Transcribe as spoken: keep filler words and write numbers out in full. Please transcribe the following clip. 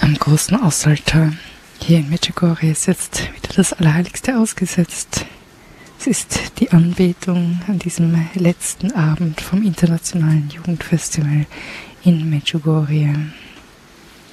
Am großen Ausaltar hier in Medjugorje ist jetzt wieder das Allerheiligste ausgesetzt. Es ist die Anbetung an diesem letzten Abend vom Internationalen Jugendfestival in Medjugorje.